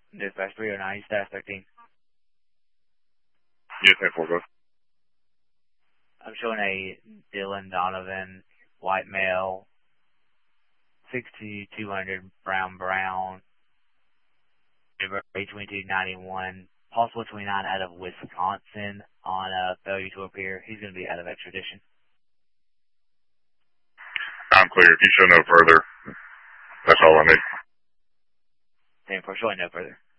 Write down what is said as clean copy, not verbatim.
Dispatch 309, staff 13. Yes, 10-4, go. I'm showing a Dylan Donovan, white male, 6200 brown, H2291, possible 29 out of Wisconsin on a failure to appear. He's going to be out of extradition. I'm clear. If you show no further, that's all I need. 10-4, showing no further.